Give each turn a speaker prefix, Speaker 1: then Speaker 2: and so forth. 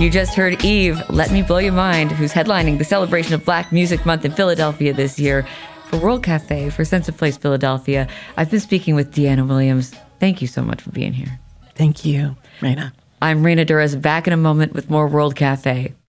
Speaker 1: You just heard Eve, Let Me Blow Your Mind, who's headlining the celebration of Black Music Month in Philadelphia this year. For World Cafe, for Sense of Place Philadelphia, I've been speaking with Deanna Williams. Thank you so much for being here.
Speaker 2: Thank you, Raina.
Speaker 1: I'm Raina Durez, back in a moment with more World Cafe.